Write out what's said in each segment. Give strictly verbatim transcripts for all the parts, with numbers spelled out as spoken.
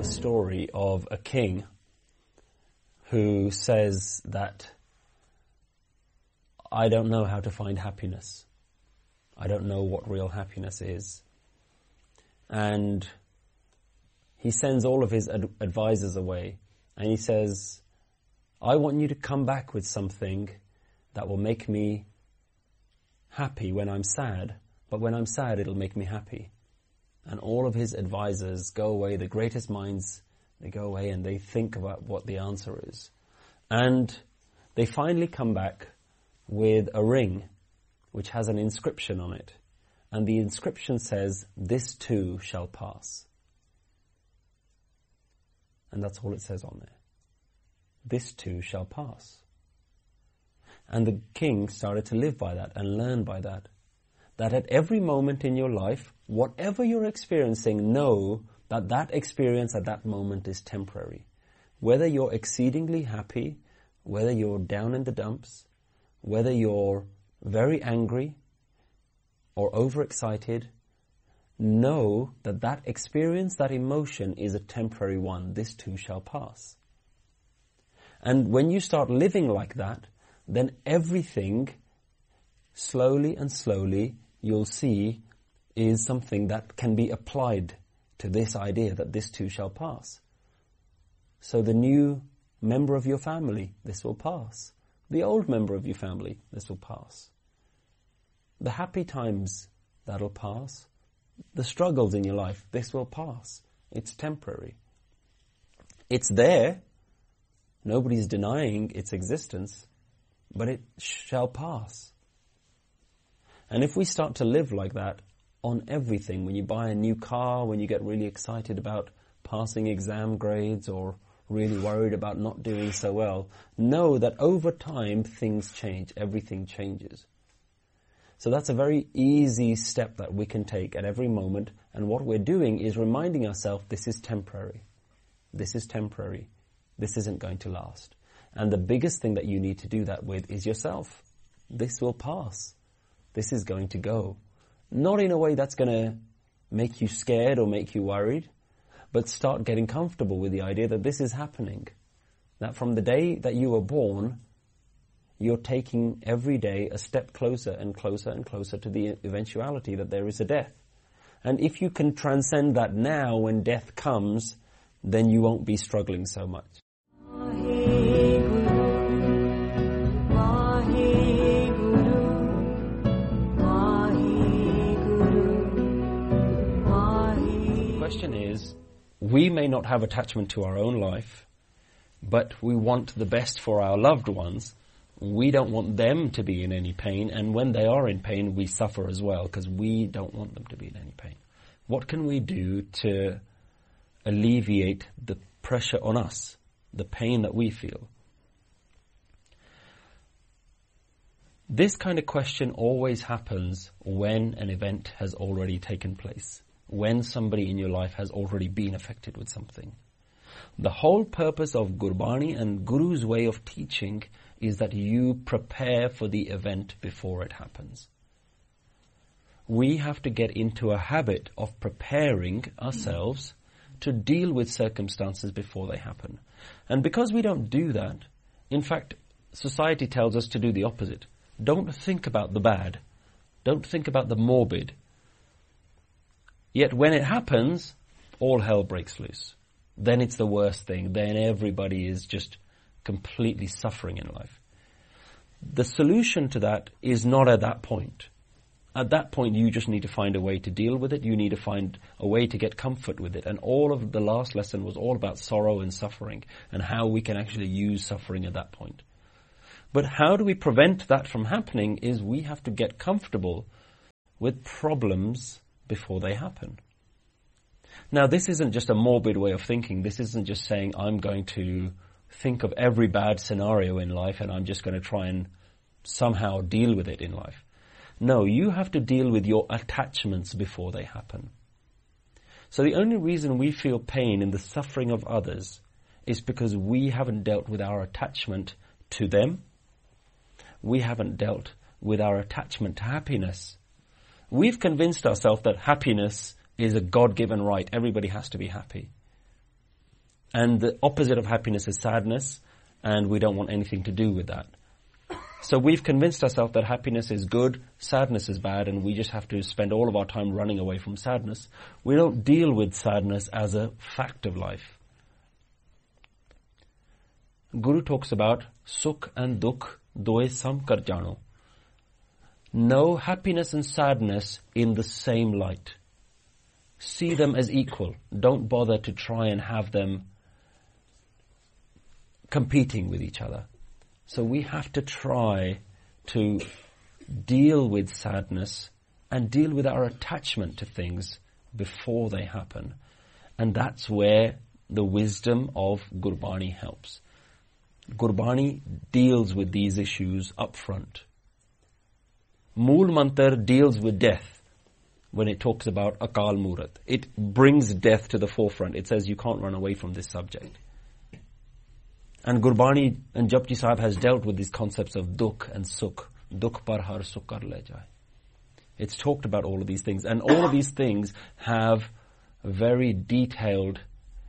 story of a king who says that I don't know how to find happiness. I don't know what real happiness is. And he sends all of his ad- advisors away and he says, I want you to come back with something that will make me happy when I'm sad, but when I'm sad it'll make me happy. And all of his advisors go away, the greatest minds, they go away and they think about what the answer is. And they finally come back with a ring which has an inscription on it. And the inscription says, this too shall pass. And that's all it says on there. This too shall pass. And the king started to live by that and learn by that. That at every moment in your life, whatever you're experiencing, know that that experience at that moment is temporary. Whether you're exceedingly happy, whether you're down in the dumps, whether you're very angry or overexcited, know that that experience, that emotion is a temporary one. This too shall pass. And when you start living like that, then everything, slowly and slowly, you'll see is something that can be applied to this idea that this too shall pass. So the new member of your family, this will pass. The old member of your family, this will pass. The happy times, that'll pass. The struggles in your life, this will pass. It's temporary. It's there. Nobody's denying its existence, but it shall pass. And if we start to live like that on everything, when you buy a new car, when you get really excited about passing exam grades or really worried about not doing so well, know that over time things change, everything changes. So that's a very easy step that we can take at every moment, and what we're doing is reminding ourselves this is temporary. This is temporary. This isn't going to last. And the biggest thing that you need to do that with is yourself. This will pass. This is going to go. Not in a way that's going to make you scared or make you worried, but start getting comfortable with the idea that this is happening. That from the day that you were born, you're taking every day a step closer and closer and closer to the eventuality that there is a death. And if you can transcend that now when death comes, then you won't be struggling so much. The question is, we may not have attachment to our own life, but we want the best for our loved ones. We don't want them to be in any pain, and when they are in pain, we suffer as well, because we don't want them to be in any pain. What can we do to alleviate the pressure on us, the pain that we feel? This kind of question always happens when an event has already taken place, when somebody in your life has already been affected with something. The whole purpose of Gurbani and Guru's way of teaching is that you prepare for the event before it happens. We have to get into a habit of preparing ourselves to deal with circumstances before they happen. And because we don't do that, in fact, society tells us to do the opposite. Don't think about the bad. Don't think about the morbid. Yet when it happens, all hell breaks loose. Then it's the worst thing. Then everybody is just completely suffering in life. The solution to that is not at that point. At that point, you just need to find a way to deal with it. You need to find a way to get comfort with it. And all of the last lesson was all about sorrow and suffering and how we can actually use suffering at that point. But how do we prevent that from happening is we have to get comfortable with problems before they happen. Now, this isn't just a morbid way of thinking. This isn't just saying I'm going to think of every bad scenario in life and I'm just going to try and somehow deal with it in life. No, you have to deal with your attachments before they happen. So the only reason we feel pain in the suffering of others is because we haven't dealt with our attachment to them. We haven't dealt with our attachment to happiness. We've convinced ourselves that happiness is a God-given right. Everybody has to be happy. And the opposite of happiness is sadness, and we don't want anything to do with that. So we've convinced ourselves that happiness is good, sadness is bad, and we just have to spend all of our time running away from sadness. We don't deal with sadness as a fact of life. Guru talks about sukh and dukh, doye sam kar jano. Know happiness and sadness in the same light. See them as equal. Don't bother to try and have them competing with each other. So we have to try to deal with sadness and deal with our attachment to things before they happen. And that's where the wisdom of Gurbani helps. Gurbani deals with these issues up front. Mool Mantar deals with death when it talks about Akal Murat. It brings death to the forefront. It says you can't run away from this subject. And Gurbani and Japji Sahib has dealt with these concepts of dukh and sukh. Dukh par har sukh kar le jaye. It's talked about all of these things. And all of these things have very detailed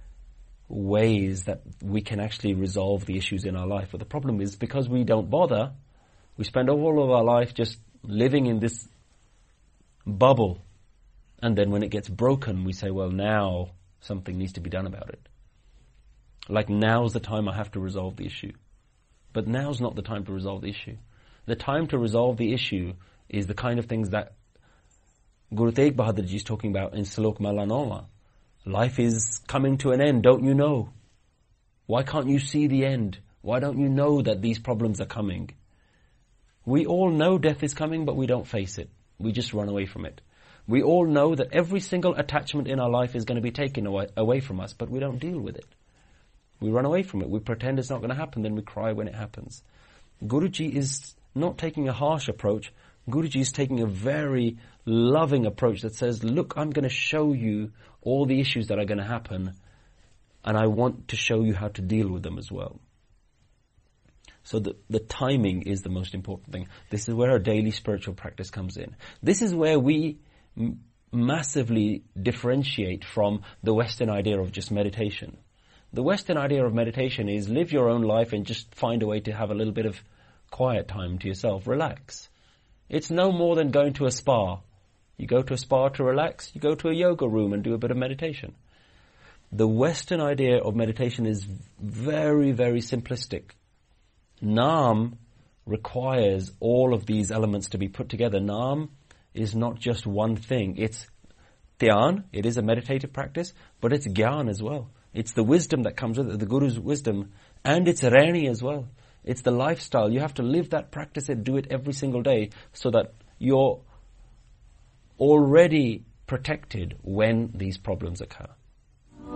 ways that we can actually resolve the issues in our life. But the problem is, because we don't bother, we spend all of our life just living in this bubble. And then when it gets broken, we say, well, now something needs to be done about it. Like, now's the time I have to resolve the issue. But now's not the time to resolve the issue. The time to resolve the issue is the kind of things that Guru Tegh Bahadur Ji is talking about in Salok Malanoma. Life is coming to an end, don't you know? Why can't you see the end? Why don't you know that these problems are coming? We all know death is coming, but we don't face it. We just run away from it. We all know that every single attachment in our life is going to be taken away, away from us, but we don't deal with it. We run away from it. We pretend it's not going to happen, then we cry when it happens. Guruji is not taking a harsh approach. Guruji is taking a very loving approach that says, look, I'm going to show you all the issues that are going to happen, and I want to show you how to deal with them as well. So the, the timing is the most important thing. This is where our daily spiritual practice comes in. This is where we m- massively differentiate from the Western idea of just meditation. The Western idea of meditation is live your own life and just find a way to have a little bit of quiet time to yourself. Relax. It's no more than going to a spa. You go to a spa to relax. You go to a yoga room and do a bit of meditation. The Western idea of meditation is very, very simplistic. Naam requires all of these elements to be put together. Naam is not just one thing. It's dhyan. It is a meditative practice, but it's gyan as well. It's the wisdom that comes with it, the Guru's wisdom, and it's Rani as well. It's the lifestyle. You have to live that, practice it, do it every single day so that you're already protected when these problems occur.